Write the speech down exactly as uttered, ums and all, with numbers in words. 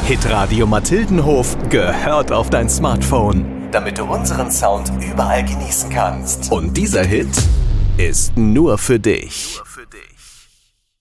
Hitradio Mathildenhof gehört auf dein Smartphone, damit du unseren Sound überall genießen kannst. Und dieser Hit ist nur für dich. Nur für dich.